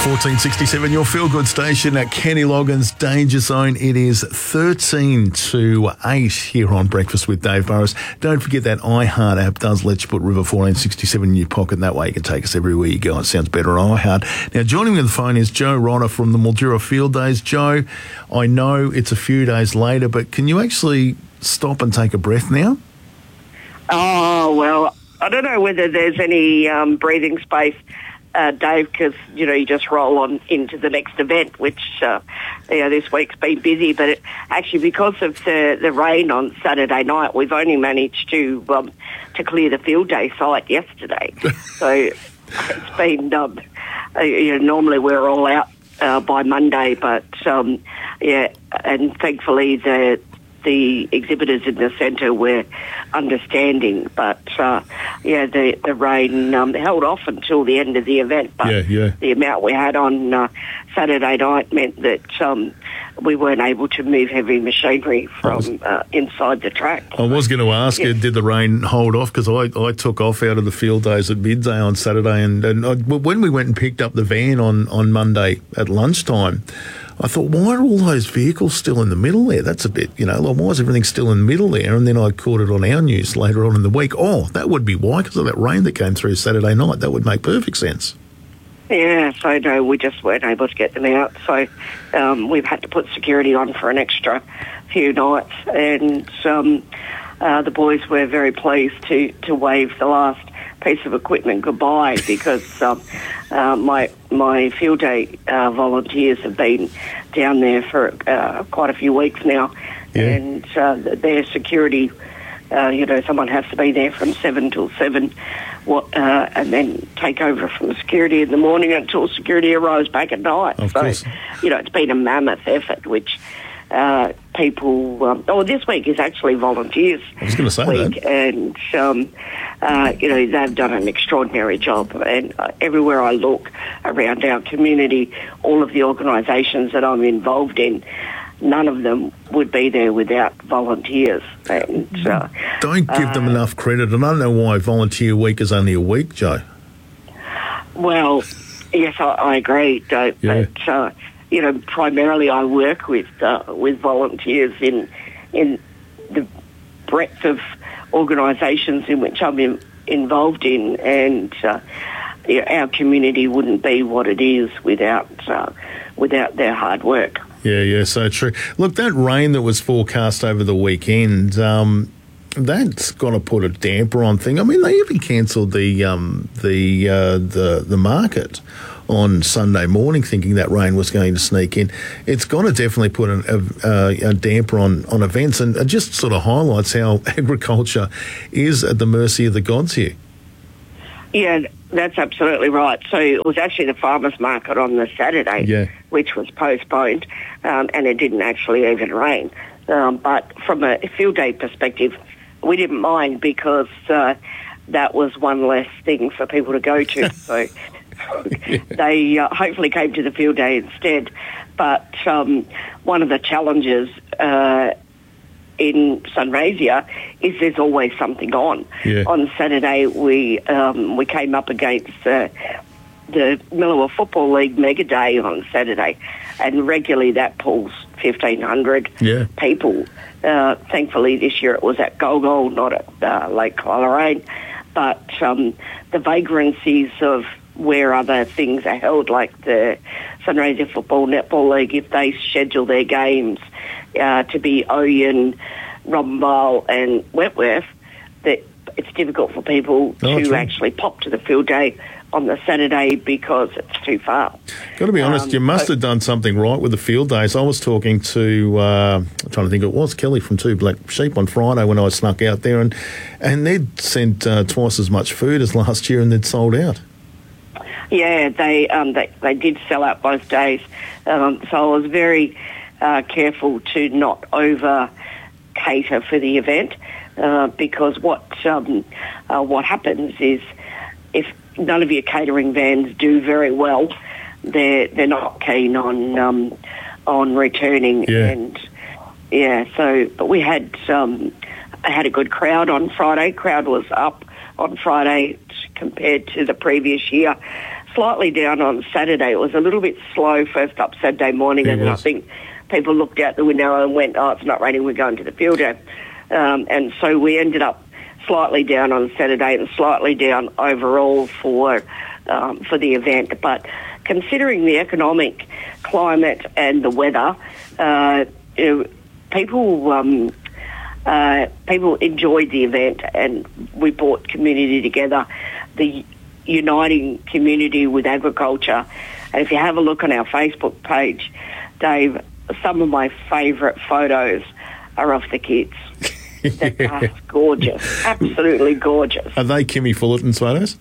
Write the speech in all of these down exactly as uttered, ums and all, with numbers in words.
fourteen sixty-seven, your feel-good station at Kenny Loggins Danger Zone. It is thirteen to eight here on Breakfast with Dave Burrows. Don't forget that iHeart app does let you put River fourteen sixty-seven in your pocket. That way you can take us everywhere you go. It sounds better on iHeart. Now, joining me on the phone is Joe Rodder from the Mildura Field Days. Joe, I know it's a few days later, but can you actually stop and take a breath now? Oh, well, I don't know whether there's any um, breathing space, Uh, Dave, because, you know, you just roll on into the next event, which, uh, you know, this week's been busy. But it, actually, because of the, the rain on Saturday night, we've only managed to um, to clear the field day site yesterday. So it's been, um, uh, you know, normally we're all out uh, by Monday, but, um, yeah, and thankfully the the exhibitors in the centre were understanding, but uh, yeah, the the rain um, held off until the end of the event. But yeah, yeah. the amount we had on uh, Saturday night meant that um, we weren't able to move heavy machinery from was, uh, inside the track. I was going to ask yeah. you, did the rain hold off? Because I, I took off out of the field days at midday on Saturday, and, and I, when we went and picked up the van on, on Monday at lunchtime, I thought, why are all those vehicles still in the middle there? That's a bit, you know, like, why is everything still in the middle there? And then I caught it on our news later on in the week. Oh, that would be why, because of that rain that came through Saturday night. That would make perfect sense. Yeah, so no, we just weren't able to get them out. So um, we've had to put security on for an extra few nights. And um, uh, the boys were very pleased to, to wave the last piece of equipment goodbye, because um, uh, my my field day uh, volunteers have been down there for uh, quite a few weeks now, yeah. and uh, their security, uh, you know, someone has to be there from seven till seven, what, uh, and then take over from security in the morning until security arrives back at night. Of so, course. you know, it's been a mammoth effort, which. Uh, people, um, oh, this week is actually volunteers. I was going to say week, that. And, um, uh, you know, they've done an extraordinary job. And uh, everywhere I look around our community, all of the organisations that I'm involved in, none of them would be there without volunteers. And uh, Don't give uh, them enough credit. And I don't know why Volunteer Week is only a week, Joe. Well, yes, I, I agree, Joe, yeah. but... Uh, You know, primarily I work with uh, with volunteers in in the breadth of organisations in which I'm in, involved in, and uh, you know, our community wouldn't be what it is without uh, without their hard work. Yeah, yeah, so true. Look, that rain that was forecast over the weekend, um, that's going to put a damper on things. I mean, they even cancelled the um, the uh, the the market on Sunday morning, thinking that rain was going to sneak in. It's going to definitely put an, a, a damper on, on events, and it just sort of highlights how agriculture is at the mercy of the gods here. Yeah, that's absolutely right. So it was actually the farmers market on the Saturday, yeah. which was postponed, um, and it didn't actually even rain. Um, but from a field day perspective, we didn't mind, because uh, that was one less thing for people to go to. So they uh, hopefully came to the field day instead. But um, one of the challenges uh, in Sunraysia is there's always something on. Yeah. On Saturday, we um, we came up against uh, the Milawa Football League Mega Day on Saturday, and regularly that pulls fifteen hundred yeah. people. Uh, thankfully, this year it was at Golgol, not at uh, Lake Coleraine. But um, the vagrancies of where other things are held, like the Sunraysia Football Netball League, if they schedule their games uh, to be Oyen, Robinvale and Wentworth, that it's difficult for people oh, to true. actually pop to the field day on the Saturday because it's too far. Got to be honest, um, you must so, have done something right with the field days. I was talking to, uh, I'm trying to think, it was Kelly from Two Black Sheep on Friday when I snuck out there, and, and they'd sent uh, twice as much food as last year, and they'd sold out. Yeah, they um, they, they did sell out both days. Um, so I was very uh, careful to not over cater for the event, uh, because what um, uh, what happens is if none of your catering vans do very well, they're they're not keen on um, on returning. Yeah. And yeah, so but we had um, I had a good crowd on Friday. Crowd was up on Friday compared to the previous year. slightly down on Saturday. It was a little bit slow first up Saturday morning, It and then I was. think people looked out the window and went, oh, it's not raining, we're going to the field day. Um, and so we ended up slightly down on Saturday and slightly down overall for um, for the event. But considering the economic climate and the weather, uh, you know, people um, uh, people enjoyed the event, and we brought community together, the uniting community with agriculture. And if you have a look on our Facebook page, Dave, some of my favourite photos are of the kids. They're Yeah. just gorgeous, absolutely gorgeous. Are they Kimmy Fullerton's photos?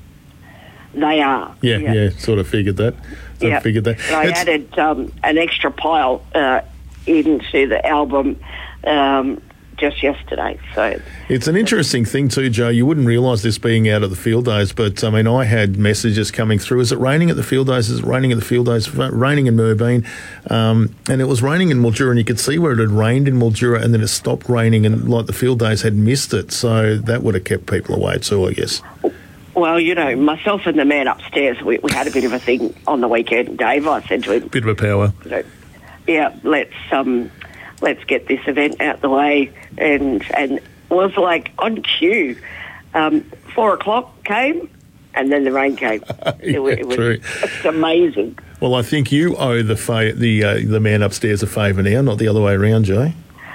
They are. Yeah, yeah, sort of figured that. Sort Yeah. of figured that. And I It's- added um, an extra pile uh, into the album um, just yesterday. So It's an interesting thing too, Joe. You wouldn't realise this being out at the field days, but I mean, I had messages coming through. Is it raining at the field days? Is it raining at the field days? Raining in Moorbeen, um, and it was raining in Mildura, and you could see where it had rained in Mildura, and then it stopped raining, and like the field days had missed it. So that would have kept people away too, I guess. Well, you know, myself and the man upstairs, we, we had a bit of a thing on the weekend, Dave. I said to him, Bit of a power. you know, yeah, let's um, let's get this event out the way, and and it was like on cue. Um, four o'clock came, and then the rain came. it, wa- Yeah, it was true. it's amazing. Well, I think you owe the fa- the uh, the man upstairs a favour now, not the other way around, Joe.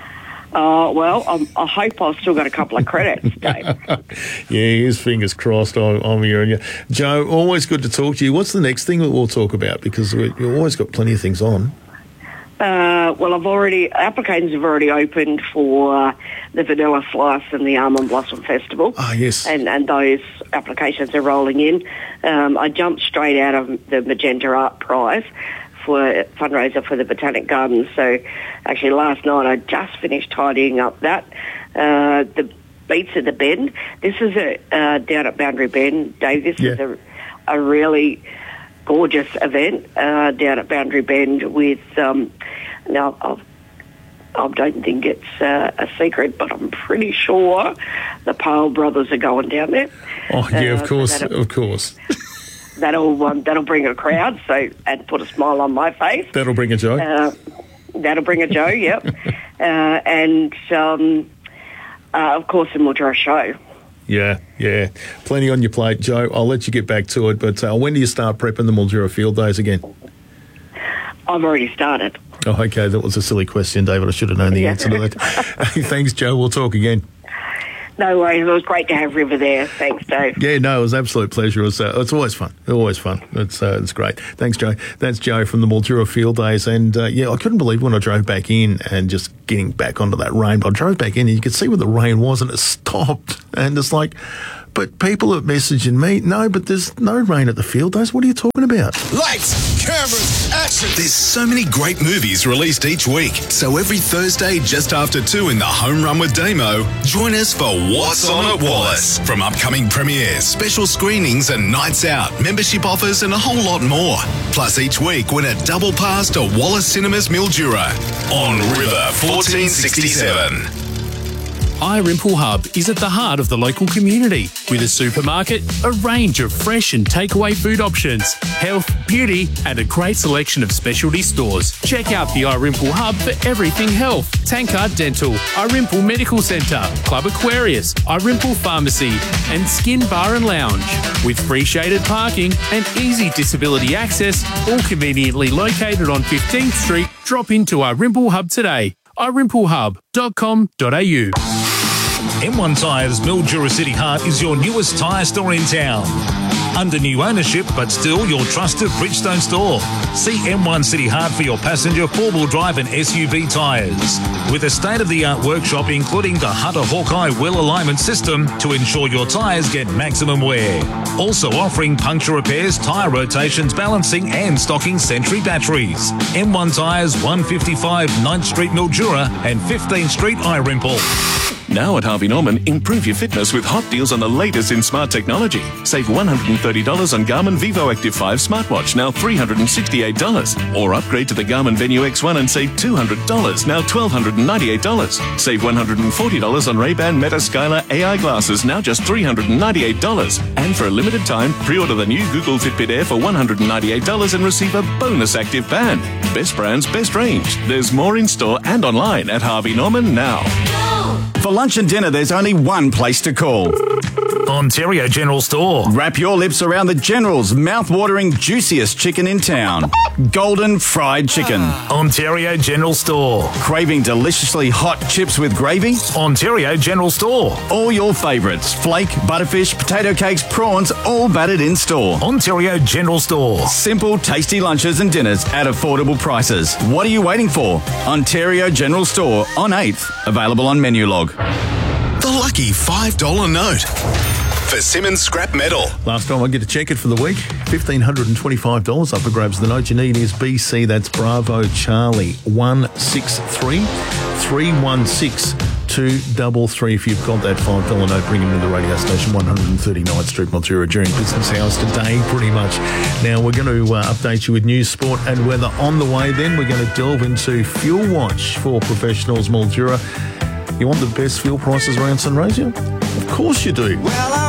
Uh, well, I'm, I hope I've still got a couple of credits, Dave. Yeah, his fingers crossed. I'm, I'm hearing you, Joe. Always good to talk to you. What's the next thing that we'll talk about? Because we, we've always got plenty of things on. Uh, well, I've already applications have already opened for uh, the Vanilla Slice and the Almond Blossom Festival. Ah, yes. and and those applications are rolling in. Um, I jumped straight out of the Magenta Art Prize for a fundraiser for the Botanic Gardens. So actually last night I just finished tidying up that. Uh, the Beats of the Bend. This is a uh, down at Boundary Bend, Dave. This Yeah. is a, a really gorgeous event uh, down at Boundary Bend with, um, now I've, I don't think it's uh, a secret, but I'm pretty sure the Pale Brothers are going down there. Oh, yeah, Uh, of course, so that'll, of course. that'll, um, that'll bring a crowd, so and put a smile on my face. That'll bring a joke. Uh, that'll bring a Joe, yep. uh, and, um, uh, of course, the Mildura Show. Yeah, yeah. Plenty on your plate, Joe. I'll let you get back to it, but uh, when do you start prepping the Mildura Field Days again? I've already started. Oh, okay, that was a silly question, David. I should have known the Yeah. answer to that. Thanks, Joe. We'll talk again. No worries. It was great to have River there. Thanks, Dave. Yeah, no, it was an absolute pleasure. It was, uh, it's always fun. Always fun. It's uh, it's great. Thanks, Joe. That's Joe from the Mildura Field Days. And, uh, yeah, I couldn't believe when I drove back in and just getting back onto that rain. But I drove back in and you could see where the rain was and it stopped. And it's like, but people are messaging me, no, but there's no rain at the Field Days. What are you talking about? Lights, cameras, action. There's so many great movies released each week. So every Thursday just after two in the Home Run with Damo, join us for What's On at Wallace. From upcoming premieres, special screenings and nights out, membership offers and a whole lot more. Plus each week win a double pass to Wallace Cinemas Mildura on River fourteen sixty-seven. iRimple Hub is at the heart of the local community with a supermarket, a range of fresh and takeaway food options, health, beauty, and a great selection of specialty stores. Check out the iRimple Hub for everything health. Tankard Dental, iRimple Medical Centre, Club Aquarius, iRimple Pharmacy, and Skin Bar and Lounge. With free shaded parking and easy disability access, all conveniently located on fifteenth Street, drop into iRimple Hub today. i rimple hub dot com dot a u. M one Tyres Mildura City Heart is your newest tyre store in town. Under new ownership, but still your trusted Bridgestone store. See M one City Heart for your passenger, four-wheel drive and S U V tyres. With a state-of-the-art workshop including the Hunter Hawkeye wheel alignment system to ensure your tyres get maximum wear. Also offering puncture repairs, tyre rotations, balancing and stocking Sentry batteries. M one Tyres, one fifty-five ninth Street Mildura and fifteenth Street iRimple. Now at Harvey Norman, improve your fitness with hot deals on the latest in smart technology. Save one hundred thirty dollars on Garmin Vivo Active five smartwatch, now three hundred sixty-eight dollars. Or upgrade to the Garmin Venue X one and save two hundred dollars, now one thousand two hundred ninety-eight dollars. Save one hundred forty dollars on Ray-Ban Meta Skylar A I glasses, now just three hundred ninety-eight dollars. And for a limited time, pre-order the new Google Fitbit Air for one hundred ninety-eight dollars and receive a bonus active band. Best brands, best range. There's more in store and online at Harvey Norman now. For lunch and dinner, there's only one place to call. Ontario General Store. Wrap your lips around the General's mouth-watering, juiciest chicken in town. Golden fried chicken. Ontario General Store. Craving deliciously hot chips with gravy? Ontario General Store. All your favourites. Flake, butterfish, potato cakes, prawns, all battered in store. Ontario General Store. Simple, tasty lunches and dinners at affordable prices. What are you waiting for? Ontario General Store on eighth. Available on Menulog. The lucky five dollar note. For Simmons Scrap Metal. Last time I get to check it for the week, one thousand five hundred twenty-five dollars up for grabs. The note you need is B C, that's Bravo Charlie, one six three, three one six, two three three. If you've got that five dollar note, bring him to the radio station, one thirty-ninth Street, Mildura, during business hours today, pretty much. Now, we're going to uh, update you with news, sport and weather on the way. Then we're going to delve into Fuel Watch for professionals, Mildura. You want the best fuel prices around Sunraysia? Of course you do. Well,